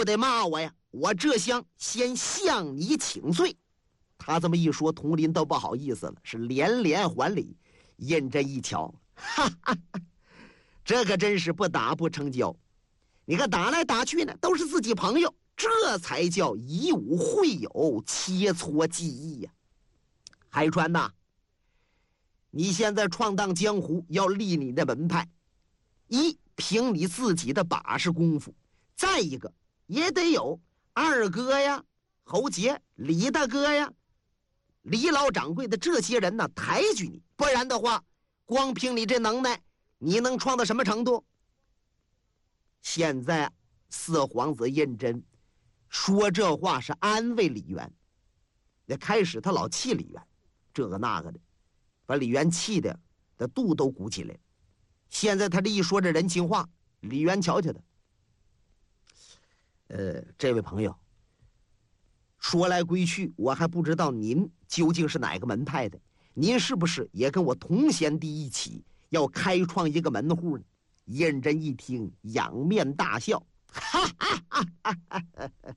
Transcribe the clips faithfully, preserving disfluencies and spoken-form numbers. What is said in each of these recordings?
不得骂我呀？我这厢先向你请罪。他这么一说，佟林都不好意思了，是连连还礼。胤禛一瞧，哈哈哈，这可真是不打不成交。你看打来打去呢，都是自己朋友，这才叫以武会友，切磋技艺呀。海川呐，你现在闯荡江湖，要立你的门派，一凭你自己的把式功夫，再一个也得有二哥呀、侯杰、李大哥呀、李老掌柜的这些人呢抬举你，不然的话，光凭你这能耐，你能创到什么程度？现在四皇子胤禛说这话是安慰李渊。那开始他老气李渊，这个那个的，把李渊气的的肚都鼓起来。现在他这一说这人情话，李渊瞧瞧他，呃，这位朋友，说来归去，我还不知道您究竟是哪个门派的，您是不是也跟我同贤弟一起要开创一个门户呢？胤禛一听，仰面大笑，哈哈哈哈哈哈！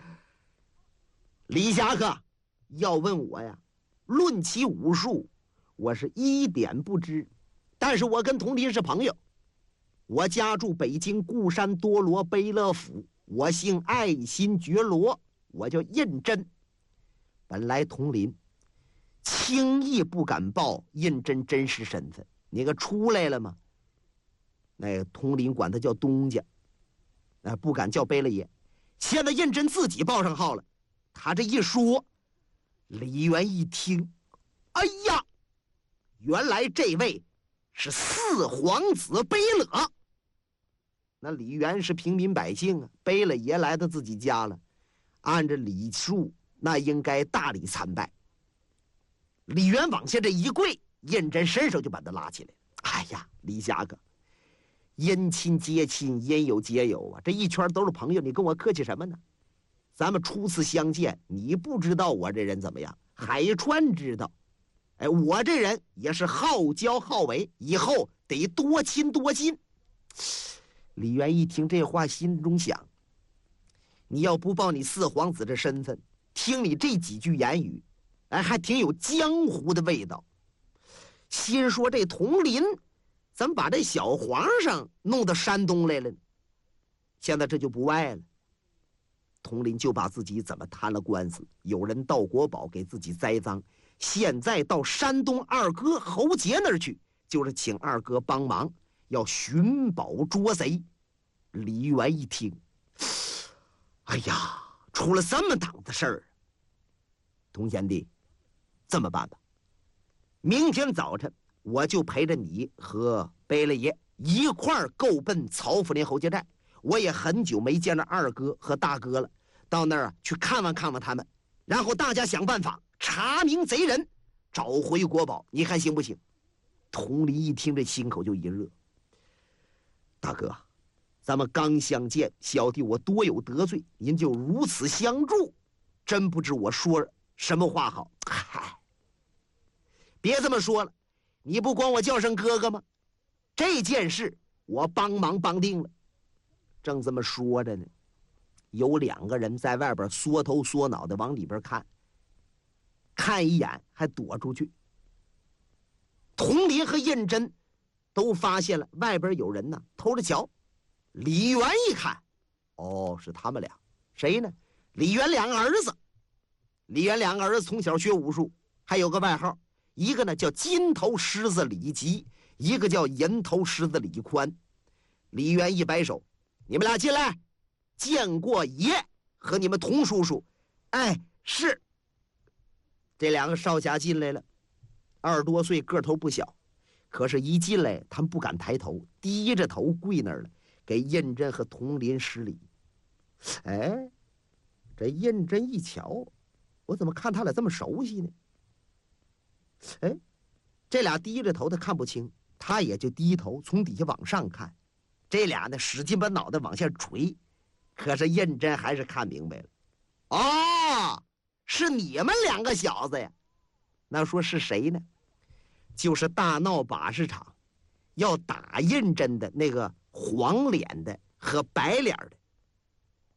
李侠客要问我呀，论起武术，我是一点不知，但是我跟佟林是朋友。我家住北京固山多罗卑勒府，我姓爱新觉罗，我叫胤禛。本来佟林轻易不敢报胤禛真实身份，你个出来了吗？那个佟林管他叫东家，那不敢叫卑勒爷。现在胤禛自己报上号了，他这一说，李渊一听，哎呀，原来这位是四皇子卑勒。那李渊是平民百姓啊，卑勒爷来到自己家了，按着礼数，那应该大礼参拜。李渊往下这一跪，胤禛伸手就把他拉起来。哎呀，李侠客，因亲结亲，因友结友啊，这一圈都是朋友，你跟我客气什么呢？咱们初次相见，你不知道我这人怎么样，海川知道。哎，我这人也是好交好为，以后得多亲多近。李渊一听这话，心中想，你要不报你四皇子这身份，听你这几句言语，哎，还挺有江湖的味道。心说这佟林怎么把这小皇上弄到山东来了呢？现在这就不外了。佟林就把自己怎么摊了官司，有人盗国宝给自己栽赃，现在到山东二哥侯杰那儿去，就是请二哥帮忙，要寻宝捉贼。李渊一听，哎呀，出了这么档子事儿。佟贤弟，这么办吧，明天早晨我就陪着你和卑勒爷一块儿够奔曹府林侯家寨。我也很久没见着二哥和大哥了，到那儿啊去看望看望他们，然后大家想办法查明贼人，找回国宝，你看行不行？佟林一听，这心口就一热。大哥，咱们刚相见，小弟我多有得罪，您就如此相助，真不知我说什么话好。嗨，别这么说了，你不管我叫声哥哥吗？这件事我帮忙帮定了。正这么说着呢，有两个人在外边缩头缩脑的往里边看，看一眼还躲出去。佟林和胤禛都发现了外边有人呢偷着瞧。李渊一看，哦，是他们俩。谁呢？李渊两个儿子。李渊两个儿子从小学武术，还有个外号，一个呢叫金头狮子李吉，一个叫银头狮子李宽。李渊一摆手，你们俩进来，见过爷和你们佟叔叔。哎，是。这两个少侠进来了，二十多岁，个头不小，可是一进来他们不敢抬头，低着头跪那儿了，给胤禛和佟林施礼。哎，这胤禛一瞧，我怎么看他俩这么熟悉呢？哎，这俩低着头他看不清，他也就低头从底下往上看。这俩呢使劲把脑袋往下垂，可是胤禛还是看明白了。哦，是你们两个小子呀？那说是谁呢？就是大闹把式场要打胤禛的那个黄脸的和白脸的。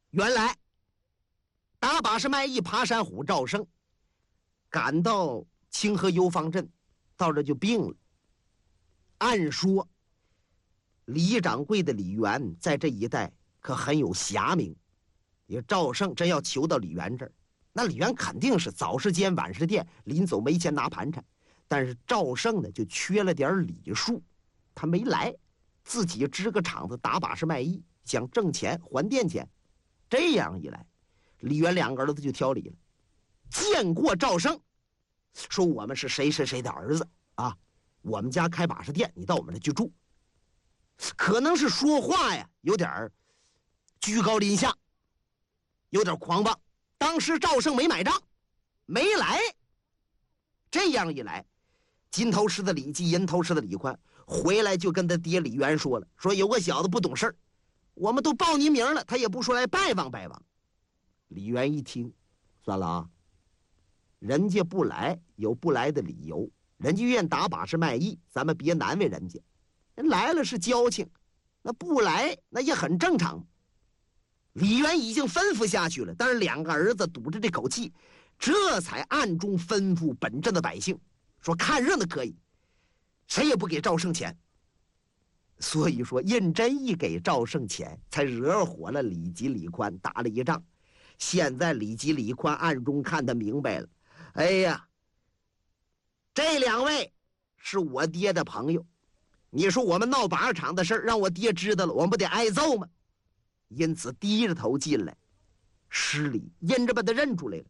原来打把式卖艺爬山虎赵胜赶到清河油坊镇，到这就病了。按说李掌柜的李元在这一带可很有侠名，也赵胜真要求到李元这儿，那李元肯定是早时间晚时店，临走没钱拿盘缠。但是赵胜呢就缺了点礼数，他没来，自己支个场子打把式卖艺，想挣钱还店钱。这样一来，李元两个儿子就挑理了，见过赵胜，说我们是谁谁谁的儿子啊，我们家开把式店，你到我们这去住。可能是说话呀有点居高临下，有点狂妄。当时赵胜没买账，没来。这样一来，金头狮的李济，银头狮的李宽回来就跟他爹李元说了，说有个小子不懂事儿，我们都报您名了，他也不说来拜望拜望。李元一听，算了啊，人家不来有不来的理由，人家愿打把式卖艺，咱们别难为人家。人来了是交情，那不来那也很正常。李元已经吩咐下去了，但是两个儿子堵着这口气，这才暗中吩咐本镇的百姓说，看热闹可以，谁也不给赵胜钱。所以说胤禛一给赵胜钱，才惹火了李吉李宽，打了一仗。现在李吉李宽暗中看得明白了，哎呀，这两位是我爹的朋友，你说我们闹把式场的事儿让我爹知道了，我们不得挨揍吗？因此低着头进来施礼，胤禛把他认出来了。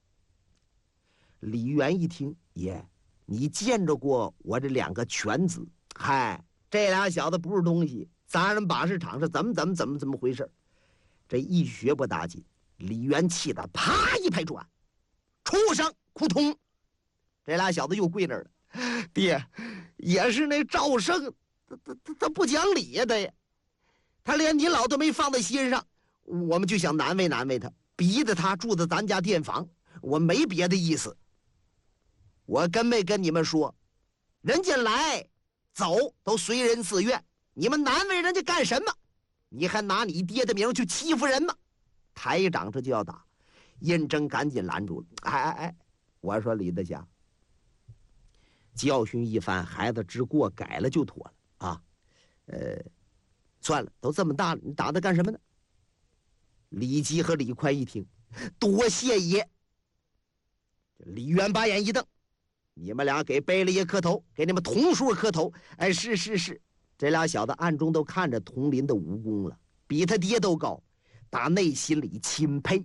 李元一听，爷，你见着过我这两个犬子？嗨，这俩小子不是东西，咱人把式场是怎么怎么怎么怎么回事？这一学不打紧，李元气得啪一拍桌，畜生，扑通！这俩小子又跪那儿了。爹，也是那赵胜，他他他他不讲理呀，他呀，他连您老都没放在心上，我们就想难为难为他，逼得他住在咱家店房，我没别的意思。我跟没跟你们说，人家来走都随人自愿，你们难为人家干什么？你还拿你爹的名去欺负人吗？台长这就要打，胤禛赶紧拦住了。哎哎哎，我说李德祥，教训一番，孩子之过改了就妥了啊。呃，算了，都这么大了，你打他干什么呢？李吉和李宽一听，多谢爷。李元把眼一瞪，你们俩给贝勒爷磕头，给你们童叔磕头。哎，是是是，这俩小子暗中都看着佟林的武功了，比他爹都高，打内心里钦佩。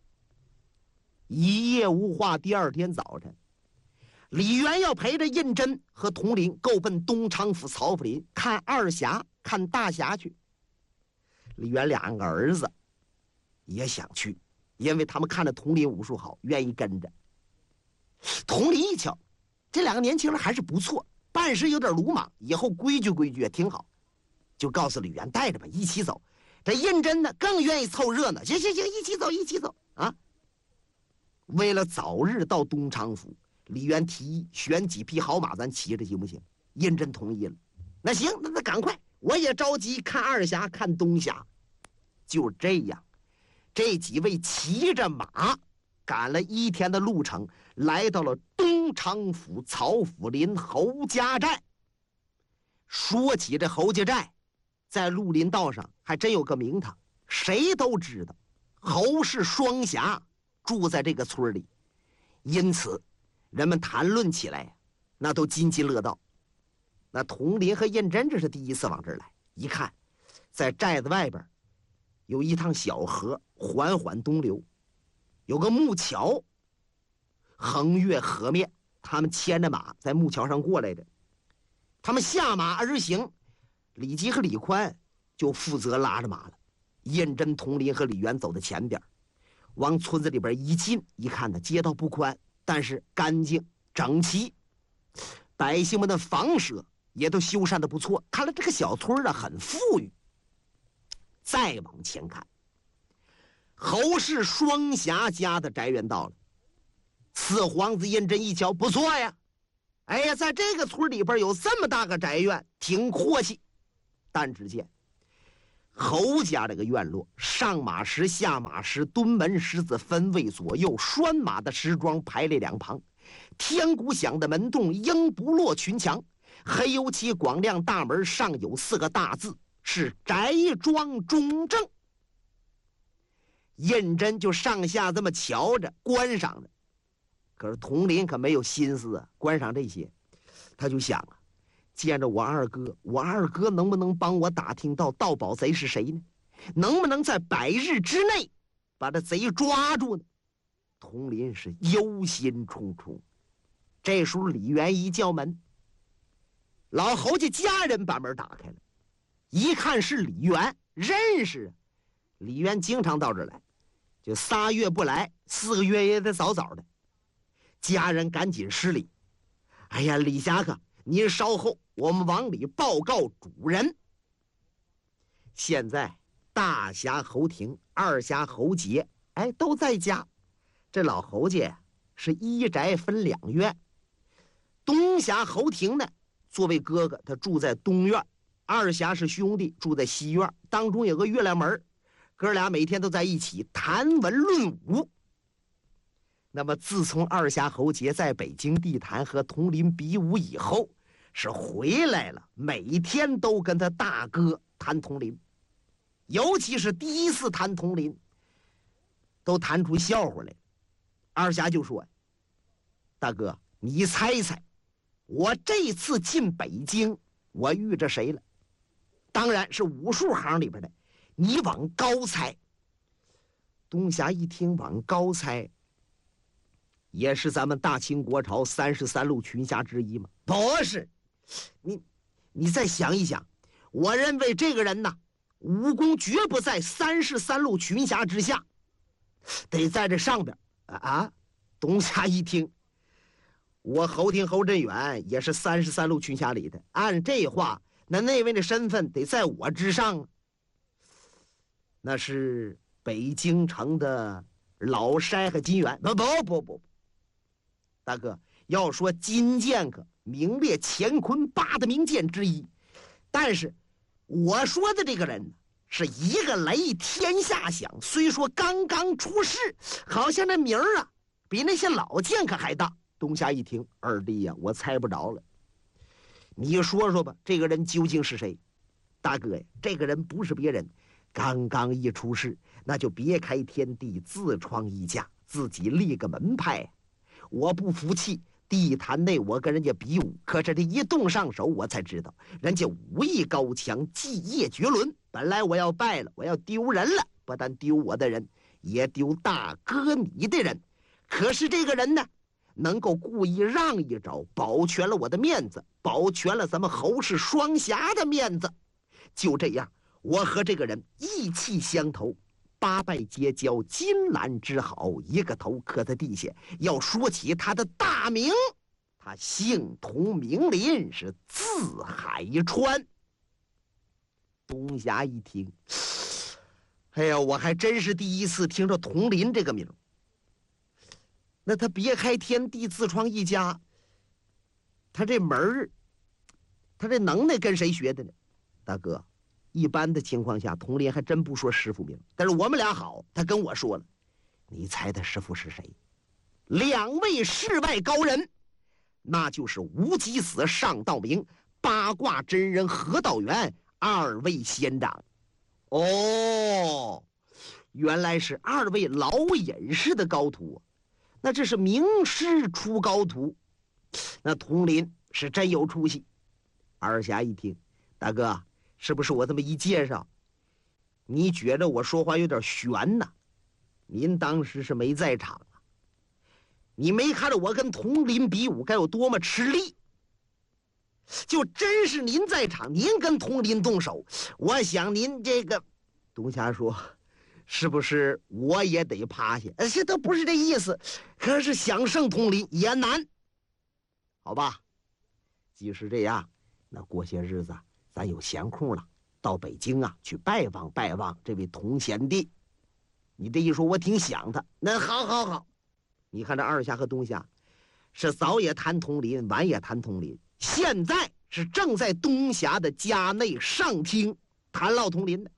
一夜无话，第二天早晨，李元要陪着胤禛和佟林够奔东昌府曹府林看二侠，看大侠去。李元两个儿子也想去，因为他们看着佟林武术好，愿意跟着。佟林一瞧，这两个年轻人还是不错，办事有点鲁莽，以后规矩规矩也挺好，就告诉李元带着吧，一起走。这胤禛呢更愿意凑热闹，行行行，一起走一起走啊！为了早日到东昌府，李元提议选几匹好马，咱骑着行不行？胤禛同意了。那行，那那赶快，我也着急看二侠，看东侠。就这样，这几位骑着马赶了一天的路程，来到了东昌府曹府林侯家寨。说起这侯家寨，在绿林道上还真有个名堂，谁都知道侯氏双侠住在这个村里，因此人们谈论起来那都津津乐道。那佟林和胤禛这是第一次往这儿来，一看在寨子外边有一趟小河缓缓东流，有个木桥横越河面，他们牵着马在木桥上过来的。他们下马而行，李吉和李宽就负责拉着马了，胤禛、佟林和李元走在前边，往村子里边一进，一看呢，街道不宽，但是干净整齐，百姓们的房舍也都修缮的不错，看来这个小村啊很富裕。再往前看，侯氏双侠家的宅院到了，四皇子胤禛一瞧，不错呀，哎呀，在这个村里边有这么大个宅院，挺阔气。但只见侯家这个院落，上马石、下马石、蹲门石子分位左右，拴马的石桩排列两旁，天鼓响的门洞，鹰不落群墙，黑油漆广亮大门上有四个大字，是宅庄中正。胤禛就上下这么瞧着观赏着，可是佟林可没有心思啊观赏这些，他就想啊，见着我二哥，我二哥能不能帮我打听到盗宝贼是谁呢？能不能在百日之内把这贼抓住呢？佟林是忧心忡忡。这时候李元一叫门，老侯家家人把门打开了，一看是李元，认识。李元经常到这儿来，就仨月不来，四个月也得早早的。家人赶紧施礼：“哎呀，李侠客，您稍后，我们往里报告主人。”现在大侠侯廷、二侠侯杰，哎，都在家。这老侯家是一宅分两院，东侠侯廷呢，作为哥哥，他住在东院；二侠是兄弟，住在西院。当中有个月亮门，哥俩每天都在一起谈文论武。那么自从二侠侯杰在北京地坛和佟林比武以后，是回来了，每天都跟他大哥谈佟林，尤其是第一次谈佟林，都谈出笑话来。二侠就说：“大哥，你猜猜，我这次进北京，我遇着谁了？当然是武术行里边的，你往高猜。”东侠一听往高猜，也是咱们大清国朝三十三路群侠之一吗？不是，你你再想一想，我认为这个人呐，武功绝不在三十三路群侠之下，得在这上边啊！东侠一听，我侯廷侯振远也是三十三路群侠里的，按这话，那那位的身份得在我之上，那是北京城的老筛和金元。不不不不，大哥，要说金剑客名列乾坤八的名剑之一，但是我说的这个人是一个雷天下响，虽说刚刚出世，好像那名儿啊比那些老剑客还大。东侠一听，二弟呀、啊，我猜不着了，你说说吧，这个人究竟是谁？大哥呀，这个人不是别人，刚刚一出世，那就别开天地，自创一家，自己立个门派。我不服气，地坛内我跟人家比武，可是这一动上手，我才知道人家武艺高强，技业绝伦。本来我要败了，我要丢人了，不但丢我的人，也丢大哥你的人。可是这个人呢，能够故意让一招，保全了我的面子，保全了咱们侯氏双侠的面子。就这样，我和这个人意气相投，八拜结交，金兰之好，一个头磕在地下。要说起他的大名，他姓佟名林，是字海川。东侠一听，哎呀，我还真是第一次听着佟林这个名。那他别开天地，自创一家，他这门儿，他这能耐跟谁学的呢？大哥，一般的情况下，佟林还真不说师傅名，但是我们俩好，他跟我说了，你猜他师傅是谁？两位世外高人，那就是无极子尚道明、八卦真人何道元二位仙长。哦，原来是二位老隐士的高徒，那这是名师出高徒，那佟林是真有出息。二侠一听，大哥，是不是我这么一介绍，你觉得我说话有点悬呢？您当时是没在场啊，你没看着我跟佟林比武该有多么吃力？就真是您在场，您跟佟林动手，我想您这个……东侠说，是不是我也得趴下？这都不是这意思，可是想胜佟林也难，好吧？即使这样，那过些日子咱有闲空了，到北京啊去拜望拜望这位佟贤弟。你这一说，我挺想他。那好好好，你看这二侠和东侠，是早也谈佟林，晚也谈佟林，现在是正在东侠的家内上厅谈老佟林的。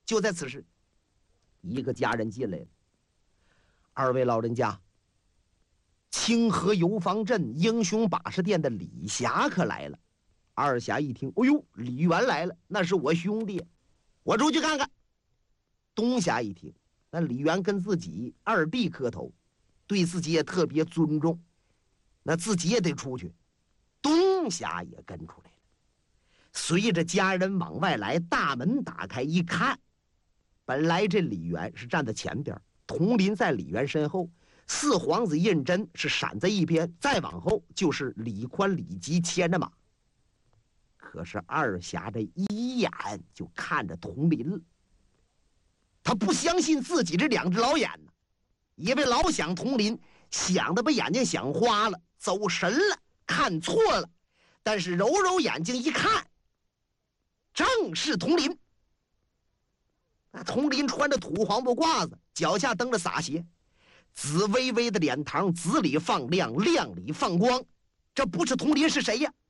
就在此时，一个家人进来了。二位老人家，清河油坊镇英雄把式店的李侠可来了。二侠一听，哎呦，李元来了，那是我兄弟，我出去看看。东侠一听，那李元跟自己二弟磕头，对自己也特别尊重，那自己也得出去。东侠也跟出来了。随着家人往外来，大门打开一看，本来这李元是站在前边，佟林在李元身后，四皇子胤禛是闪在一边，再往后就是李宽、李吉牵着马。可是二侠这一眼就看着佟林了，他不相信自己这两只老眼呢，因为老想佟林，想的把眼睛想花了，走神了，看错了。但是揉揉眼睛一看，正是佟林。那佟林穿着土黄布褂子，脚下蹬着洒鞋，紫微微的脸膛，紫里放亮，亮里放光。这不是佟林是谁呀？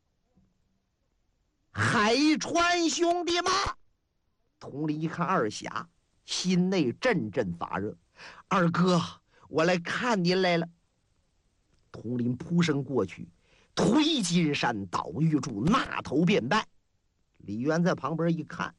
海川兄弟吗？佟林一看二侠，心内阵阵发热。二哥，我来看您来了。佟林扑身过去，推金山倒玉柱，那头便拜。李渊在旁边一看，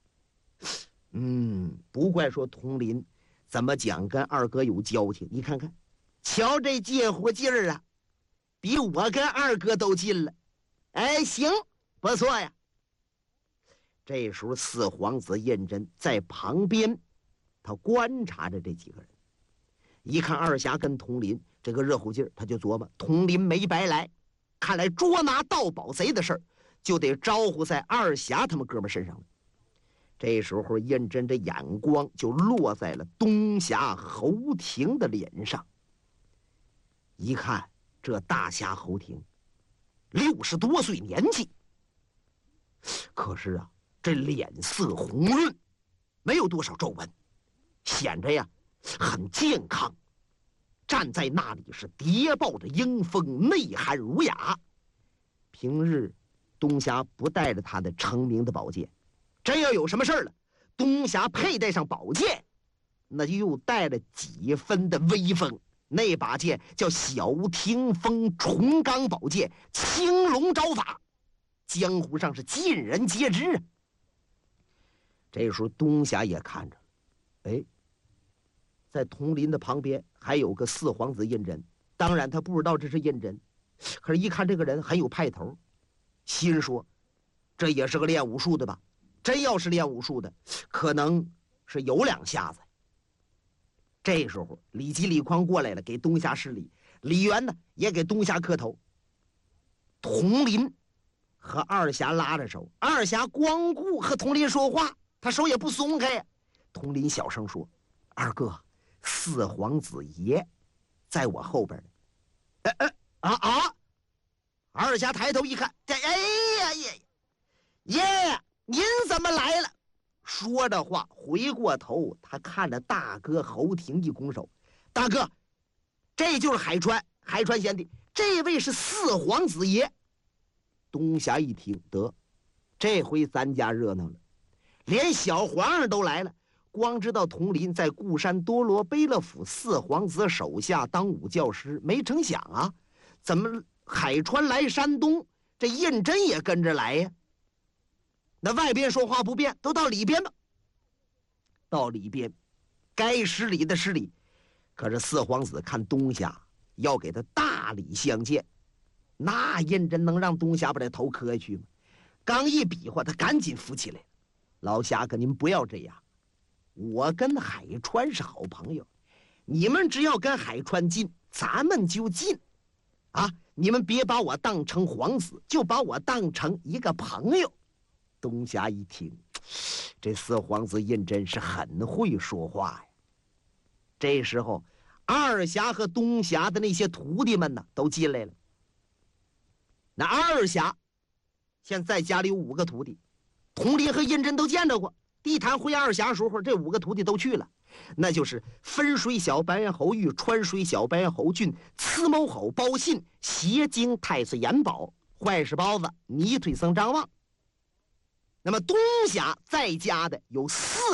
嗯，不怪说佟林怎么讲跟二哥有交情。你看看，瞧这借火劲儿啊，比我跟二哥都近了。哎，行，不错呀。这时候四皇子胤禛在旁边，他观察着这几个人，一看二侠跟佟林这个热乎劲儿，他就琢磨佟林没白来，看来捉拿盗宝贼的事儿就得招呼在二侠他们哥们身上了。这时候胤禛这眼光就落在了东侠侯廷的脸上，一看这大侠侯廷六十多岁年纪，可是啊这脸色红润，没有多少皱纹，显着呀很健康，站在那里是谍报着英风，内涵儒雅。平日东侠不带着他的成名的宝剑，真要有什么事儿了，东侠佩戴上宝剑，那就又带着几分的威风。那把剑叫小霆锋重钢宝剑，青龙招法，江湖上是尽人皆知啊。这时候东侠也看着，哎，在佟林的旁边还有个四皇子胤禛，当然他不知道这是胤禛，可是一看这个人很有派头，心说这也是个练武术的吧，真要是练武术的，可能是有两下子。这时候李吉、李匡过来了，给东侠施礼，李元呢也给东侠磕头。佟林和二侠拉着手，二侠光顾和佟林说话，他手也不松开呀。佟林小声说：“二哥，四皇子爷在我后边呢。”哎哎啊啊！二侠抬头一看，这哎呀爷爷爷，您怎么来了？说着话，回过头，他看着大哥侯廷一拱手：“大哥，这就是海川，海川贤弟，这位是四皇子爷。”东侠一听，得，这回咱家热闹了，连小皇上都来了。光知道佟林在固山多罗贝勒府四皇子手下当武教师，没成想啊，怎么海川来山东，这胤禛也跟着来呀？那外边说话不便，都到里边吧。到里边，该施礼的施礼。可是四皇子看东侠要给他大礼相见，那胤禛能让东侠把这头磕下去吗？刚一比划，他赶紧扶起来。老侠客，您不要这样，我跟海川是好朋友，你们只要跟海川近，咱们就近啊！你们别把我当成皇子，就把我当成一个朋友。东侠一听，这四皇子胤禛是很会说话呀。这时候二侠和东侠的那些徒弟们呢都进来了。那二侠现在家里有五个徒弟，佟林和胤禛都见着过。地坛会二侠时候，这五个徒弟都去了，那就是分水小白猿侯玉、川水小白猿侯俊、刺谋侯包信、邪经太子严宝、坏事包子、泥腿僧张望。那么东侠在家的有四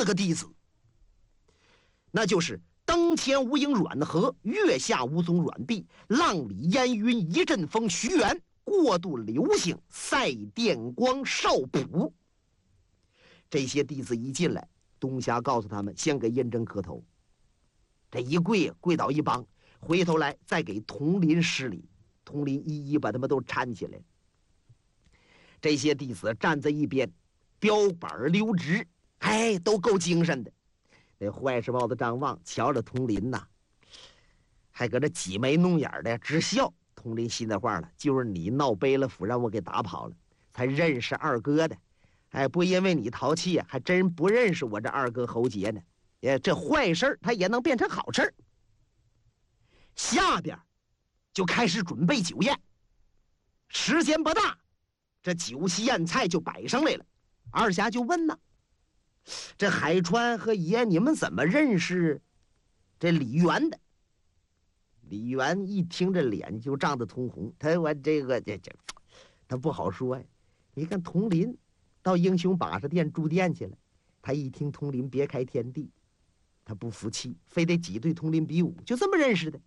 四个弟子，那就是登前无影软和，月下无踪软臂，浪里烟云一阵风徐元，过度流星赛电光少普。这些弟子一进来，东霞告诉他们先给胤禛磕头，这一跪跪倒一帮，回头来再给佟林施礼，佟林一一把他们都搀起来。这些弟子站在一边，标板溜直，哎，都够精神的。那坏事帽子张望瞧着佟林呐，还搁这挤眉弄眼的直笑。佟林心里话了，就是你闹背了府，让我给打跑了，才认识二哥的。哎，不因为你淘气，还真不认识我这二哥侯杰呢。哎，这坏事他也能变成好事。下边就开始准备酒宴，时间不大，这酒席宴菜就摆上来了。二侠就问呢，这海川和爷你们怎么认识这李元的？李元一听这脸就涨得通红，他我这个这这他不好说呀。你看佟林到英雄把式店住店去了，他一听佟林别开天地，他不服气，非得挤兑佟林比武，就这么认识的。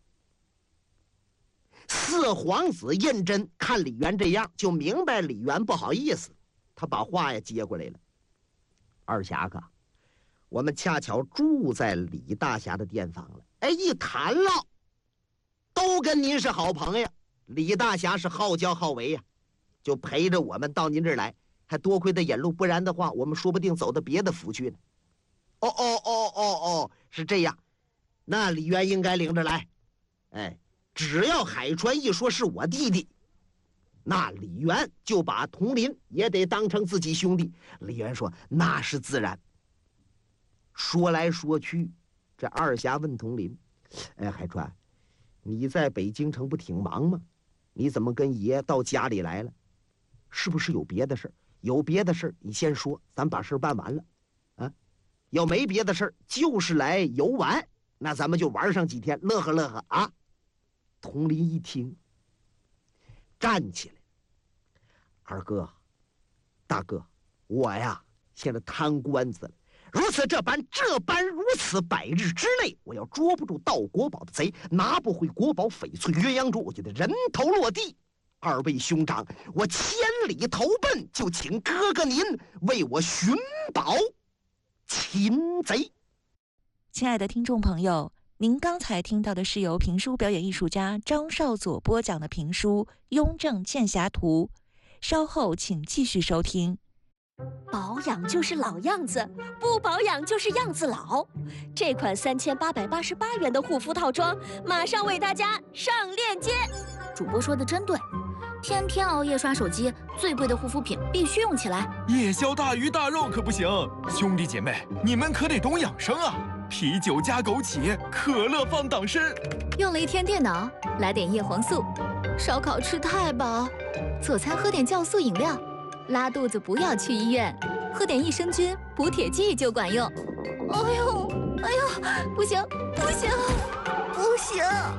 四皇子胤禛看李元这样，就明白李元不好意思，他把话呀接过来了。二侠哥，我们恰巧住在李大侠的店房了，哎，一谈了，都跟您是好朋友。李大侠是好交好为呀，就陪着我们到您这儿来，还多亏他引路，不然的话，我们说不定走到别的府去呢。哦哦哦哦哦，是这样，那李元应该领着来。哎，只要海川一说是我弟弟，那李元就把佟林也得当成自己兄弟。李元说那是自然。说来说去，这二侠问佟林，哎，海川，你在北京城不挺忙吗？你怎么跟爷到家里来了？是不是有别的事儿？有别的事儿你先说，咱把事儿办完了啊。要没别的事儿，就是来游玩，那咱们就玩上几天，乐呵乐呵啊。佟林一听，站起来，二哥大哥，我呀现在贪官司了，如此这般这般如此，百日之内我要捉不住盗国宝的贼，拿不回国宝翡翠鸳鸯珠，我就得人头落地。二位兄长，我千里投奔，就请哥哥您为我寻宝擒贼。 亲爱的听众朋友，您刚才听到的是由评书表演艺术家张少佐播讲的评书《雍正剑侠图》，稍后请继续收听。 保养就是老样子，不保养就是样子老。这款三千八百八十八元的护肤套装，马上为大家上链接。 主播说的真对，天天熬夜刷手机，最贵的护肤品必须用起来。 夜宵大鱼大肉可不行，兄弟姐妹，你们可得懂养生啊！啤酒加枸杞，可乐放党参。 用了一天电脑，来点叶黄素。烧烤吃太饱，佐餐喝点酵素饮料。拉肚子不要去医院，喝点益生菌补铁剂就管用。哎呦，哎呦，不行，不行，不行！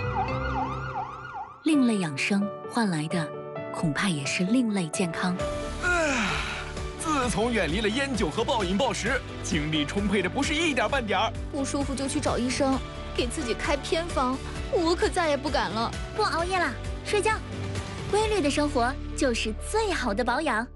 另类养生换来的，恐怕也是另类健康。 唉，自从远离了烟酒和暴饮暴食，精力充沛的不是一点半点儿。 不舒服就去找医生，给自己开偏方，我可再也不敢了。 不熬夜了，睡觉，规律的生活就是最好的保养。